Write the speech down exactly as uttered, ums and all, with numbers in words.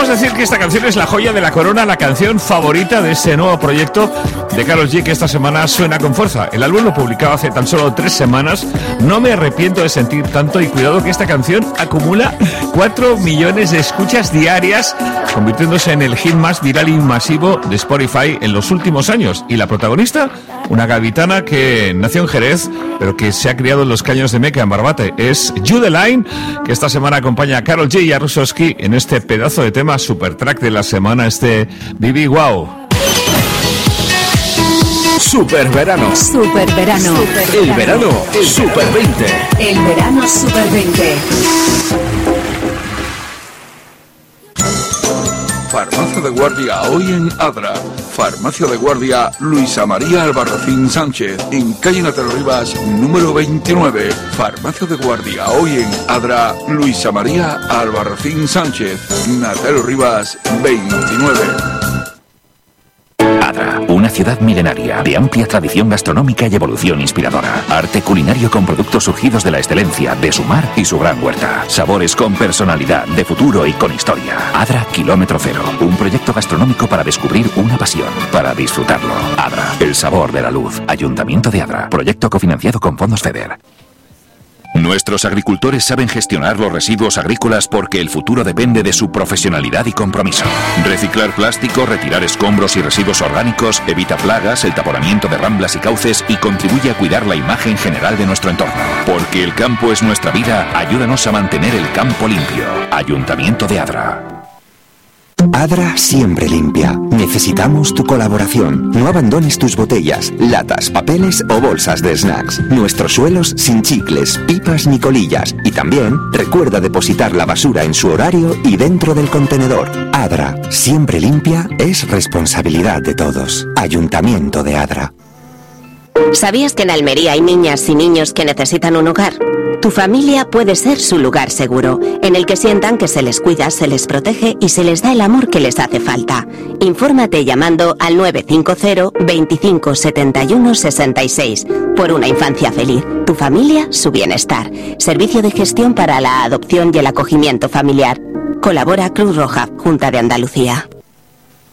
decir que esta canción es la joya de la corona, la canción favorita de este nuevo proyecto de Karol G, que esta semana suena con fuerza. El álbum lo publicaba hace tan solo tres semanas. No me arrepiento de sentir tanto, y cuidado que esta canción acumula cuatro millones de escuchas diarias, convirtiéndose en el hit más viral y masivo de Spotify en los últimos años. Y la protagonista, una gaditana que nació en Jerez, pero que se ha criado en los Caños de Meca, en Barbate, es Judeline, que esta semana acompaña a Karol G y a Russowski en este pedazo de tema super track de la semana, este Bibi Wow. Super verano. Super verano. Super El verano es Super veinte. El verano Super veinte. Farmacia de guardia hoy en Adra. Farmacia de guardia Luisa María Albarracín Sánchez, en calle Natero Rivas, número veintinueve. Farmacia de guardia hoy en Adra. Luisa María Albarracín Sánchez, Natero Rivas, veintinueve. Adra, una ciudad milenaria, de amplia tradición gastronómica y evolución inspiradora. Arte culinario con productos surgidos de la excelencia de su mar y su gran huerta. Sabores con personalidad, de futuro y con historia. Adra Kilómetro Cero, un proyecto gastronómico para descubrir una pasión, para disfrutarlo. Adra, el sabor de la luz. Ayuntamiento de Adra, proyecto cofinanciado con fondos FEDER. Nuestros agricultores saben gestionar los residuos agrícolas porque el futuro depende de su profesionalidad y compromiso. Reciclar plástico, retirar escombros y residuos orgánicos, evita plagas, el taponamiento de ramblas y cauces y contribuye a cuidar la imagen general de nuestro entorno. Porque el campo es nuestra vida, ayúdanos a mantener el campo limpio. Ayuntamiento de Adra. Adra siempre limpia. Necesitamos tu colaboración. No abandones tus botellas, latas, papeles o bolsas de snacks. Nuestros suelos sin chicles, pipas ni colillas. Y también recuerda depositar la basura en su horario y dentro del contenedor. Adra, siempre limpia, es responsabilidad de todos. Ayuntamiento de Adra. ¿Sabías que en Almería hay niñas y niños que necesitan un hogar? Tu familia puede ser su lugar seguro, en el que sientan que se les cuida, se les protege y se les da el amor que les hace falta. Infórmate llamando al nueve cinco cero, veinticinco, setenta y uno, sesenta y seis. Por una infancia feliz. Tu familia, su bienestar. Servicio de gestión para la adopción y el acogimiento familiar. Colabora Cruz Roja, Junta de Andalucía.